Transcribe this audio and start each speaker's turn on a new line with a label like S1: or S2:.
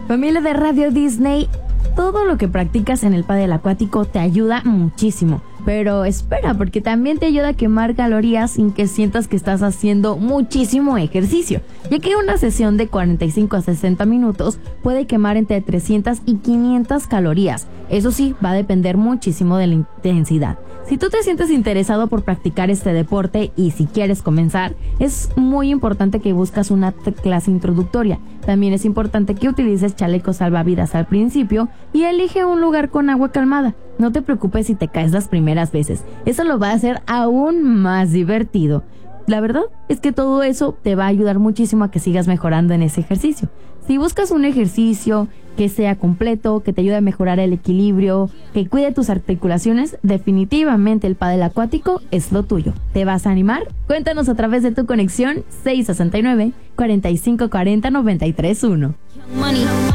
S1: Familia de Radio Disney, todo lo que practicas en el pádel acuático te ayuda muchísimo. Pero espera, porque también te ayuda a quemar calorías sin que sientas que estás haciendo muchísimo ejercicio, ya que una sesión de 45 a 60 minutos puede quemar entre 300 y 500 calorías. Eso sí, va a depender muchísimo de la intensidad. Si tú te sientes interesado por practicar este deporte y si quieres comenzar, es muy importante que busques una clase introductoria. También es importante que utilices chalecos salvavidas al principio y elige un lugar con agua calmada. No te preocupes si te caes las primeras veces, eso lo va a hacer aún más divertido. La verdad es que todo eso te va a ayudar muchísimo a que sigas mejorando en ese ejercicio. Si buscas un ejercicio que sea completo, que te ayude a mejorar el equilibrio, que cuide tus articulaciones, definitivamente el pádel acuático es lo tuyo. ¿Te vas a animar? Cuéntanos a través de tu conexión 669 4540 931.